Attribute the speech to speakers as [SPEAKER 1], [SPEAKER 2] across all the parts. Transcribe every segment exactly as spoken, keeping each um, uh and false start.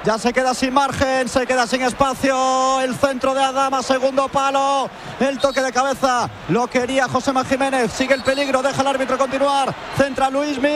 [SPEAKER 1] ya se queda sin margen, se queda sin espacio, el centro de Adama, segundo palo, el toque de cabeza, lo quería Josema Jiménez, sigue el peligro, deja el árbitro continuar, centra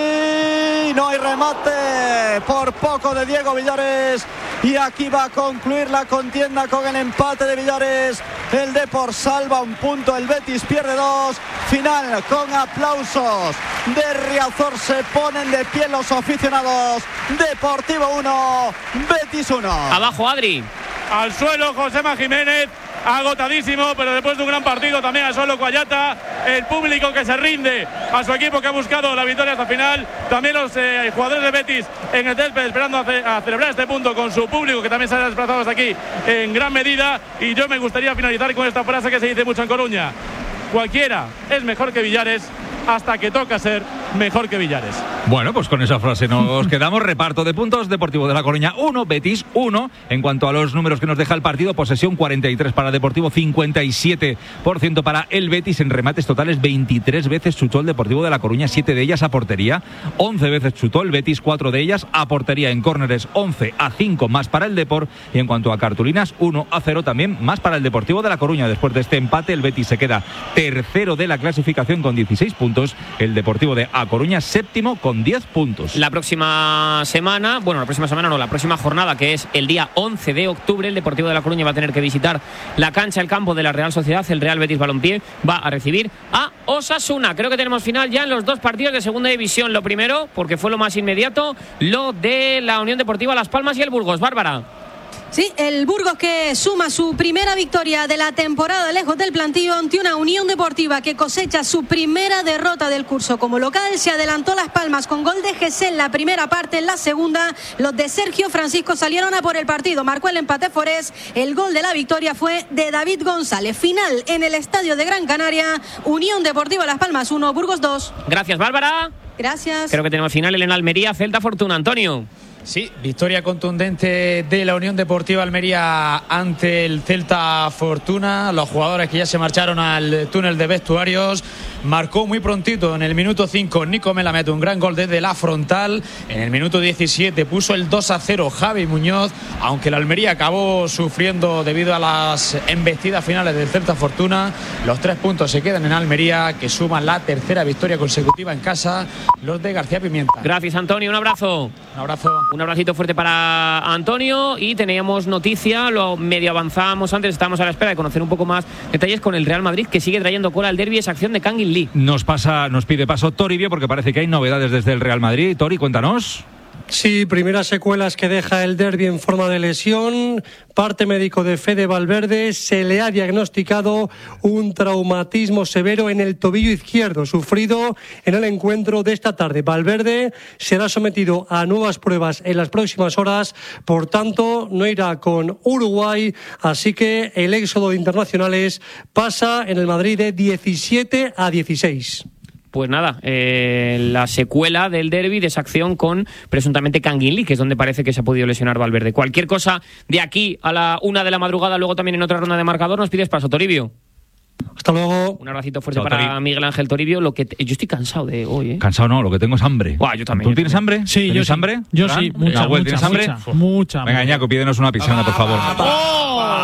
[SPEAKER 1] Luismi, no hay remate, por poco de Diego Villares, y aquí va a concluir la contienda con el empate de Villares. El Depor salva un punto, el Betis pierde dos. Final con aplausos de Riazor, se ponen de pie los aficionados. Deportivo uno, Betis uno.
[SPEAKER 2] Abajo Adri.
[SPEAKER 3] Al suelo Josema Jiménez, agotadísimo, pero después de un gran partido también al suelo Coayata. El público que se rinde a su equipo, que ha buscado la victoria hasta final. También los eh, jugadores de Betis en el césped esperando a, ce- a celebrar este punto con su público, que también se ha desplazado hasta aquí en gran medida. Y yo me gustaría finalizar con esta frase que se dice mucho en Coruña: cualquiera es mejor que Villares hasta que toca ser mejor que Villares.
[SPEAKER 4] Bueno, pues con esa frase nos quedamos. Reparto de puntos: Deportivo de La Coruña uno, Betis uno. En cuanto a los números que nos deja el partido, posesión cuarenta y tres para Deportivo, cincuenta y siete por ciento para el Betis. En remates totales, veintitrés veces chutó el Deportivo de La Coruña, siete de ellas a portería, once veces chutó el Betis, cuatro de ellas a portería. En córneres, once a cinco más para el Depor. Y en cuanto a cartulinas, uno a cero también más para el Deportivo de La Coruña. Después de este empate, el Betis se queda tercero de la clasificación con dieciséis puntos. El Deportivo de A Coruña séptimo con diez puntos.
[SPEAKER 2] La próxima semana, bueno, la próxima semana no, la próxima jornada, que es el día once de octubre, el Deportivo de La Coruña va a tener que visitar la cancha, el campo de la Real Sociedad. El Real Betis Balompié va a recibir a Osasuna. Creo que tenemos final ya en los dos partidos de segunda división. Lo primero, porque fue lo más inmediato, lo de la Unión Deportiva Las Palmas y el Burgos. Bárbara.
[SPEAKER 5] Sí, el Burgos, que suma su primera victoria de la temporada lejos del plantillo ante una Unión Deportiva que cosecha su primera derrota del curso como local. Se adelantó Las Palmas con gol de Gesé en la primera parte. En la segunda, los de Sergio Francisco salieron a por el partido. Marcó el empate Forés. El gol de la victoria fue de David González. Final en el estadio de Gran Canaria. Unión Deportiva Las Palmas uno, Burgos dos.
[SPEAKER 2] Gracias, Bárbara.
[SPEAKER 5] Gracias.
[SPEAKER 2] Creo que tenemos final en Almería, Celta Fortuna. Antonio.
[SPEAKER 6] Sí, victoria contundente de la Unión Deportiva Almería ante el Celta Fortuna. Los jugadores que ya se marcharon al túnel de vestuarios. Marcó muy prontito en el minuto cinco Nico Melamed un gran gol desde la frontal. En el minuto diecisiete puso el dos a cero Javi Muñoz, aunque la Almería acabó sufriendo debido a las embestidas finales del Celta Fortuna. Los tres puntos se quedan en Almería, que suman la tercera victoria consecutiva en casa, los de García Pimienta.
[SPEAKER 2] Gracias, Antonio, un abrazo.
[SPEAKER 6] Un abrazo.
[SPEAKER 2] Un abracito fuerte para Antonio. Y teníamos noticia, lo medio avanzábamos antes, estábamos a la espera de conocer un poco más detalles con el Real Madrid, que sigue trayendo cola al derbi, esa acción de Kangin Lee.
[SPEAKER 4] Nos pasa, nos pide paso Toribio, porque parece que hay novedades desde el Real Madrid. Tori, cuéntanos.
[SPEAKER 7] Sí, primeras secuelas que deja el derbi en forma de lesión. Parte médico de Fede Valverde. Se le ha diagnosticado un traumatismo severo en el tobillo izquierdo, sufrido en el encuentro de esta tarde. Valverde será sometido a nuevas pruebas en las próximas horas. Por tanto, no irá con Uruguay. Así que el éxodo de internacionales pasa en el Madrid de diecisiete a dieciséis.
[SPEAKER 2] Pues nada, eh, la secuela del derbi, de esa acción con presuntamente Kangin Lee, que es donde parece que se ha podido lesionar Valverde. Cualquier cosa de aquí a la una de la madrugada, luego también en otra ronda de marcador, nos pides paso, Toribio.
[SPEAKER 7] Hasta luego.
[SPEAKER 2] Un abracito fuerte
[SPEAKER 4] Chao,
[SPEAKER 2] para
[SPEAKER 4] Tori.
[SPEAKER 2] Miguel Ángel Toribio. Lo que te... Yo estoy cansado de hoy, ¿eh?
[SPEAKER 4] Cansado no, lo que tengo es hambre.
[SPEAKER 2] Buah, yo también.
[SPEAKER 4] ¿Tú tienes hambre?
[SPEAKER 8] Sí, yo
[SPEAKER 4] ¿Tienes
[SPEAKER 8] sí.
[SPEAKER 4] hambre?
[SPEAKER 8] Yo
[SPEAKER 4] ¿Fran?
[SPEAKER 8] sí, mucha,
[SPEAKER 4] Nahuel,
[SPEAKER 8] mucha,
[SPEAKER 4] ¿tienes hambre?
[SPEAKER 8] mucha, mucha.
[SPEAKER 4] Venga, Ñaco, pídenos una pisana, por favor.
[SPEAKER 8] ¡Oh!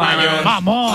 [SPEAKER 8] ¡Vamos!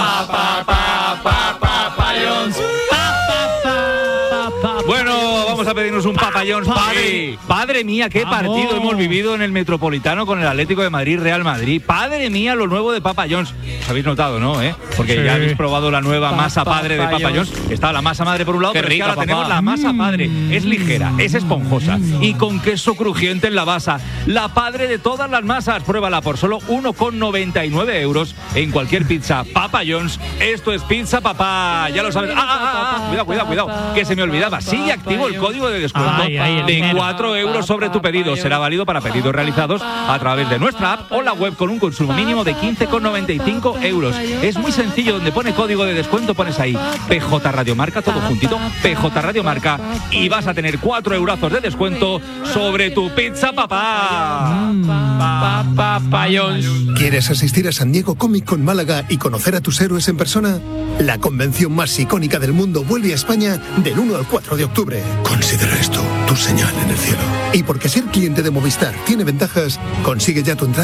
[SPEAKER 4] Bueno, vamos a pedirnos un papayón, padre. Padre mía, qué
[SPEAKER 8] Vamos.
[SPEAKER 4] partido hemos vivido en el Metropolitano con el Atlético de Madrid, Real Madrid. Padre mía, lo nuevo de Papa John's. Os habéis notado, ¿no? ¿Eh? Porque
[SPEAKER 8] Sí.
[SPEAKER 4] ya habéis probado la nueva
[SPEAKER 2] Papa
[SPEAKER 4] masa padre de Papa
[SPEAKER 2] John's.
[SPEAKER 4] John's. Está la masa madre por un lado,
[SPEAKER 2] Qué
[SPEAKER 4] pero es que
[SPEAKER 2] rica,
[SPEAKER 4] ahora
[SPEAKER 2] papá.
[SPEAKER 4] tenemos la masa padre. Es ligera, es esponjosa y con queso crujiente en la base. La padre de todas las masas. Pruébala por solo uno con noventa y nueve euros en cualquier pizza Papa John's. Esto es pizza papá. Ya lo sabes. Ah, ah, ah, ah. Cuidado, cuidado, cuidado. Que se me olvidaba. Sigue activo el código de descuento
[SPEAKER 8] Ay, ay, el
[SPEAKER 4] de
[SPEAKER 8] dinero.
[SPEAKER 4] cuatro euros sobre tu pedido. Será válido para pedidos realizados a través de nuestra app o la web con un consumo mínimo de quince con noventa y cinco euros. Es muy sencillo, donde pone código de descuento pones ahí P J Radio Marca, todo juntito, P J Radio Marca, y vas a tener cuatro eurazos de descuento sobre tu pizza papá.
[SPEAKER 2] Papa John's.
[SPEAKER 9] ¿Quieres asistir a San Diego Comic Con Málaga y conocer a tus héroes en persona? La convención más icónica del mundo vuelve a España del uno al cuatro de octubre. Considera esto tu señal en el cielo. Y porque ser cliente de Movistar tiene ventajas, consigue ya tu entrada